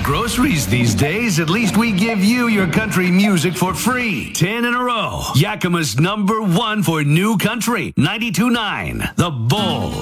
groceries these days, at least we give you your country music for free. 10 in a row. Yakima's #1 for new country. 92.9 The Bull.